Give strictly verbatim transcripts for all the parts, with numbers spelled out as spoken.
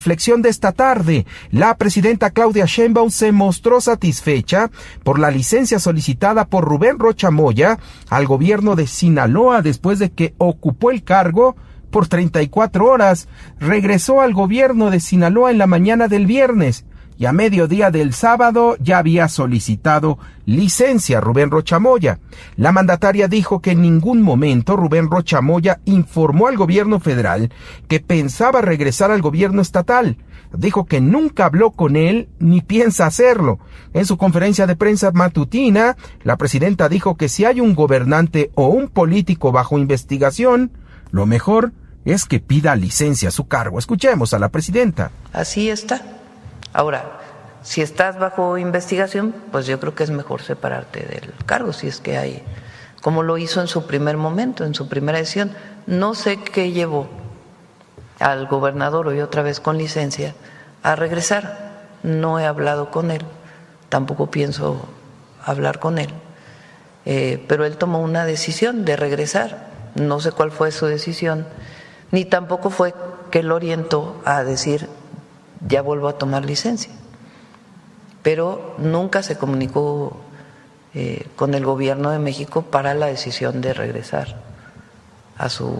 Reflexión de esta tarde, la presidenta Claudia Sheinbaum se mostró satisfecha por la licencia solicitada por Rubén Rocha Moya al gobierno de Sinaloa después de que ocupó el cargo por treinta y cuatro horas. Regresó al gobierno de Sinaloa en la mañana del viernes y a mediodía del sábado ya había solicitado licencia Rubén Rocha Moya. La mandataria dijo que en ningún momento Rubén Rocha Moya informó al gobierno federal que pensaba regresar al gobierno estatal. Dijo que nunca habló con él ni piensa hacerlo. En su conferencia de prensa matutina, la presidenta dijo que si hay un gobernante o un político bajo investigación, lo mejor es que pida licencia a su cargo. Escuchemos a la presidenta. Así está. Ahora, si estás bajo investigación, pues yo creo que es mejor separarte del cargo, si es que hay, como lo hizo en su primer momento, en su primera decisión. No sé qué llevó al gobernador, hoy otra vez con licencia, a regresar. No he hablado con él, tampoco pienso hablar con él, eh, pero él tomó una decisión de regresar. No sé cuál fue su decisión, ni tampoco fue que lo orientó a decir ya vuelvo a tomar licencia, pero nunca se comunicó eh, con el gobierno de México para la decisión de regresar a su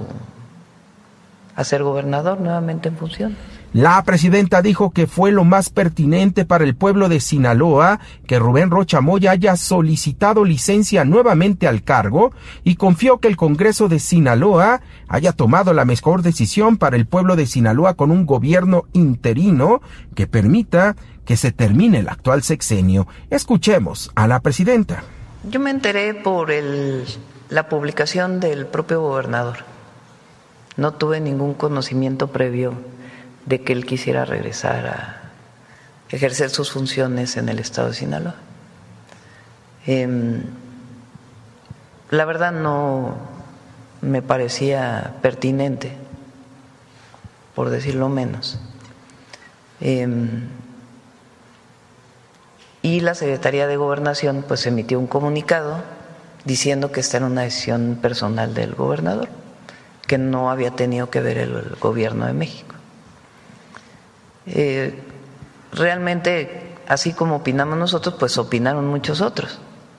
a ser gobernador nuevamente en función. La presidenta dijo que fue lo más pertinente para el pueblo de Sinaloa que Rubén Rocha Moya haya solicitado licencia nuevamente al cargo y confió que el Congreso de Sinaloa haya tomado la mejor decisión para el pueblo de Sinaloa con un gobierno interino que permita que se termine el actual sexenio. Escuchemos a la presidenta. Yo me enteré por el, la publicación del propio gobernador. No tuve ningún conocimiento previo de que él quisiera regresar a ejercer sus funciones en el estado de Sinaloa. Eh, la verdad no me parecía pertinente, por decirlo menos. Eh, y la Secretaría de Gobernación pues emitió un comunicado diciendo que esta era una decisión personal del gobernador, que no había tenido que ver el, el gobierno de México. Eh, realmente, así como opinamos nosotros, pues opinaron muchos otros.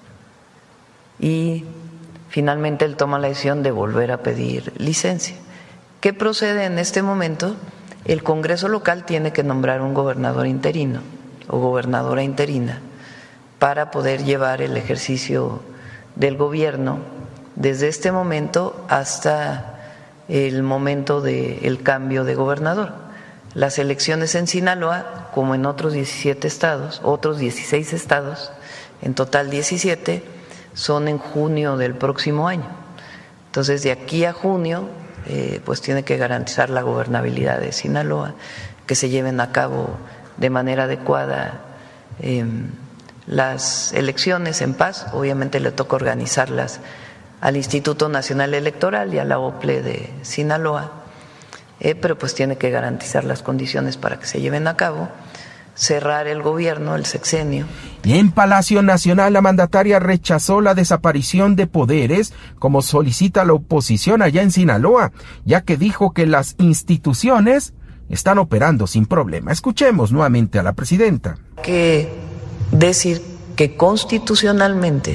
Y finalmente él toma la decisión de volver a pedir licencia. ¿Qué procede en este momento? El Congreso local tiene que nombrar un gobernador interino o gobernadora interina para poder llevar el ejercicio del gobierno desde este momento hasta el momento del cambio de gobernador. Las elecciones en Sinaloa, como en otros diecisiete estados, otros dieciséis estados, en total diecisiete, son en junio del próximo año. Entonces, de aquí a junio, eh, pues tiene que garantizar la gobernabilidad de Sinaloa, que se lleven a cabo de manera adecuada eh, las elecciones en paz. Obviamente le toca organizarlas al Instituto Nacional Electoral y a la O P L E de Sinaloa. Eh, pero pues tiene que garantizar las condiciones para que se lleven a cabo, cerrar el gobierno, el sexenio. Y en Palacio Nacional, la mandataria rechazó la desaparición de poderes, como solicita la oposición allá en Sinaloa, ya que dijo que las instituciones están operando sin problema. Escuchemos nuevamente a la presidenta. Hay que decir que constitucionalmente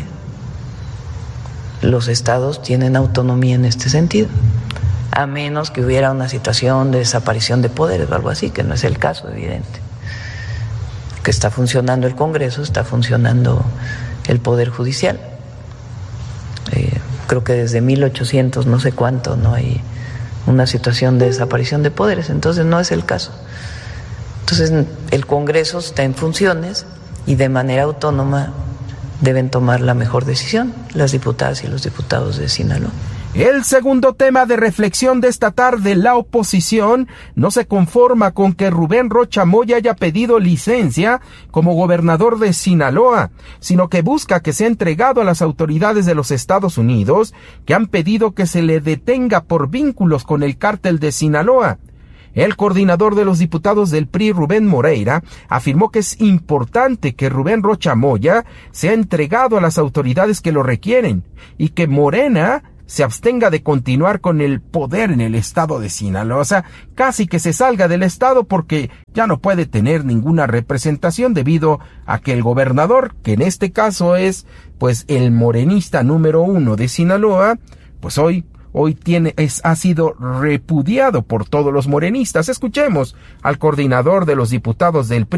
los estados tienen autonomía en este sentido, a menos que hubiera una situación de desaparición de poderes o algo así, que no es el caso, evidente. Que está funcionando el Congreso, está funcionando el Poder Judicial. Eh, creo que desde mil ochocientos no sé cuánto no hay una situación de desaparición de poderes, entonces no es el caso. Entonces el Congreso está en funciones y de manera autónoma deben tomar la mejor decisión las diputadas y los diputados de Sinaloa. El segundo tema de reflexión de esta tarde, la oposición no se conforma con que Rubén Rocha Moya haya pedido licencia como gobernador de Sinaloa, sino que busca que sea entregado a las autoridades de los Estados Unidos, que han pedido que se le detenga por vínculos con el cártel de Sinaloa. El coordinador de los diputados del P R I, Rubén Moreira, afirmó que es importante que Rubén Rocha Moya sea entregado a las autoridades que lo requieren y que Morena se abstenga de continuar con el poder en el estado de Sinaloa. O sea, casi que se salga del estado porque ya no puede tener ninguna representación debido a que el gobernador, que en este caso es pues el morenista número uno de Sinaloa, pues hoy Hoy tiene, es, ha sido repudiado por todos los morenistas. Escuchemos al coordinador de los diputados del P R I,